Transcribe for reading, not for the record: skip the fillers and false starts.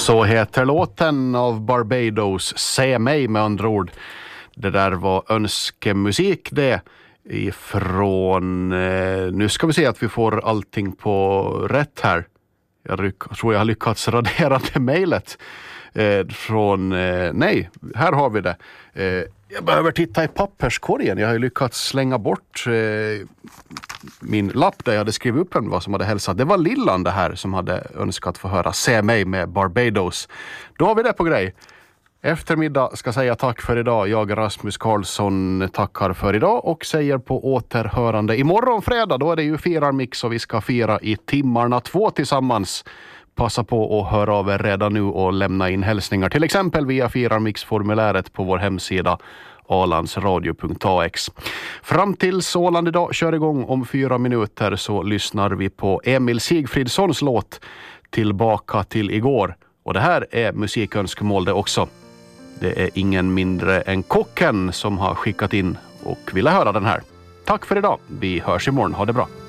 Så heter låten av Barbados, Se mig med andra ord. Det där var önskemusik det ifrån, nu ska vi se att vi får allting på rätt här. Jag tror jag har lyckats radera det mejlet från, nej, här har vi det. Jag behöver titta i papperskorgen. Jag har ju lyckats slänga bort min lapp där jag hade skrivit upp vad som hade hälsat. Det var Lillan det här som hade önskat få höra Se mig med Barbados. Då har vi det på grej. Eftermiddag ska säga tack för idag. Jag, Rasmus Karlsson, tackar för idag och säger på återhörande. Imorgon fredag, då är det ju firarmix och vi ska fira i timmarna 2 tillsammans. Passa på att höra av er redan nu och lämna in hälsningar. Till exempel via firarmix-formuläret på vår hemsida alandsradio.ax. Fram tills Åland idag kör igång om 4 minuter så lyssnar vi på Emil Sigfridssons låt Tillbaka till igår. Och det här är musikönskemål det också. Det är ingen mindre än Kocken som har skickat in och ville höra den här. Tack för idag. Vi hörs imorgon. Ha det bra.